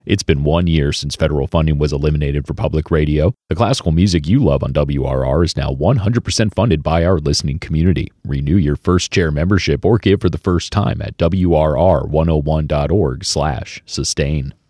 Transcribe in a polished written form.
It's been 1 year since federal funding was eliminated for public radio. The classical music you love on WRR is now 100% funded by our listening community. Renew your first chair membership or give for the first time at WRR101.org/sustain.